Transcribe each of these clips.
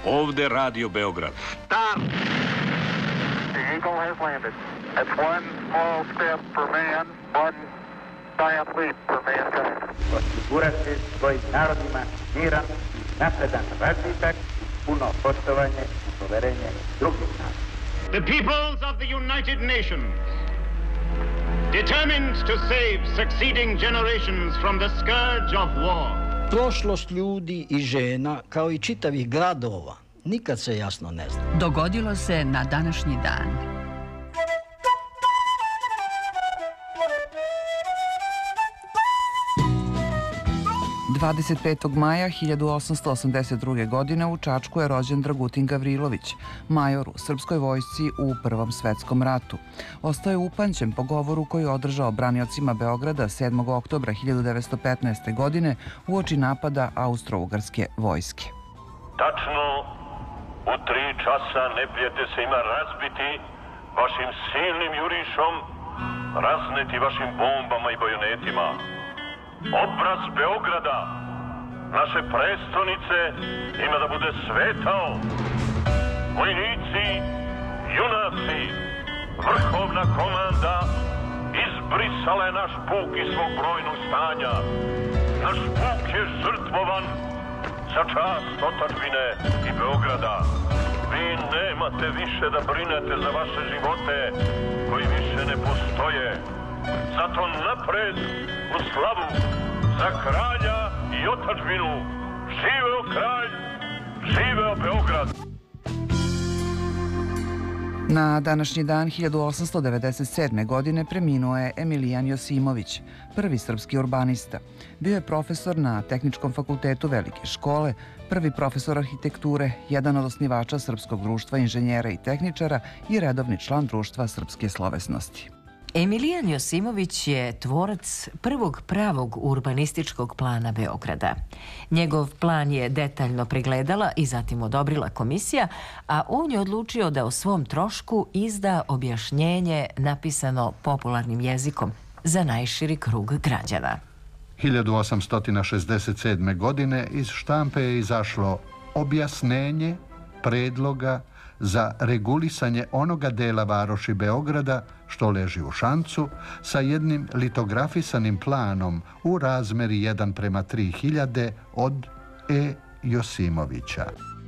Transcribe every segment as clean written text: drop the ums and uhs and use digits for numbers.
Ovde Radio Beograd. Start! The Eagle has landed. That's one small step for man, one giant leap for mankind. Osigurati svojim narodima miran, napredan razvitak, puno poštovanje i poverenje drugih naroda. The peoples of the United Nations, determined to save succeeding generations from the scourge of war. Prošlost ljudi i žena, kao i čitavih gradova, nikad se jasno ne zna. Dogodilo se na današnji dan. 25. maja 1882. godine u Čačku je rođen Dragutin Gavrilović, major u srpskoj vojsci u Prvom svetskom ratu. Ostao je upamćen po govoru koji je održao braniocima Beograda 7. oktobra 1915. godine uoči napada Austro-Ugarske vojske. Tačno u 3 časa neprijatelj se ima razbiti vašim silnim jurišom, razneti vašim bombama i bajonetima. Obraz Beograda, naše prestonice, ima da bude svetao. Vojnici, junaci, vrhovna komanda izbrisala je naš puk iz svog brojnog stanja. Naš puk je žrtvovan za čast otadžbine i Beograda. Vi nemate više da brinete za vaše živote koji više ne postoje. Zato napred u slavu za kralja i otadžbinu. Živeo kralj, živeo Beograd. Na današnji dan 1897. godine preminuo je Emilijan Josimović, prvi srpski urbanista. Bio je profesor na Tehničkom fakultetu Velike škole, prvi profesor arhitekture, jedan od osnivača Srpskog društva inženjera i tehničara i redovni član Društva srpske slovesnosti. Emilijan Josimović je tvorac prvog pravog urbanističkog plana Beograda. Njegov plan je detaljno pregledala i zatim odobrila komisija, a on je odlučio da o svom trošku izda objašnjenje napisano popularnim jezikom za najširi krug građana. 1867. godine iz štampe je izašlo objašnjenje predloga za regulisanje onoga dela varoši Beograda što leži u Šancu sa jednim litografisanim planom u razmeri 1:3000 od E. Josimovića.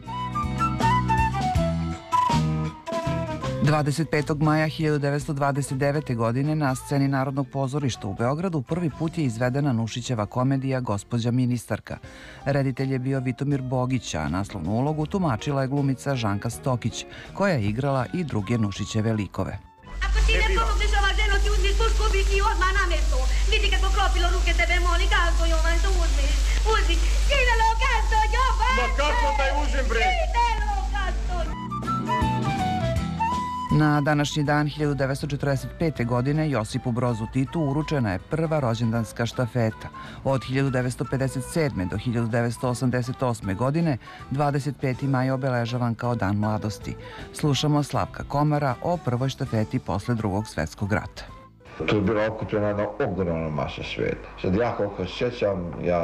25. maja 1929. godine na sceni Narodnog pozorišta u Beogradu prvi put je izvedena Nušićeva komedija Gospođa ministarka. Reditelj je bio Vitomir Bogić, a naslovnu ulogu tumačila je glumica Žanka Stokić, koja je igrala i druge Nušićeve likove. Ako ti ne pomogneš ova ženo, ti uzmi pušku, biti odmah na mesto. Vidi kad poklopilo ruke tebe, moli, gazdo Jovan, to uzmiš. Uzmi, živelo gazdo Jovan! Ma kako da je uzim, bre? Živelo gazdo! Na današnji dan 1945. godine Josipu Brozu Titu uručena je prva rođendanska štafeta. Od 1957. do 1988. godine 25. maj obeležavan kao Dan mladosti. Slušamo Slavka Komara o prvoj štafeti posle Drugog svjetskog rata. Tu je bila okupljena jedna ogromna masa sveta. Sad ja koliko sjećam, ja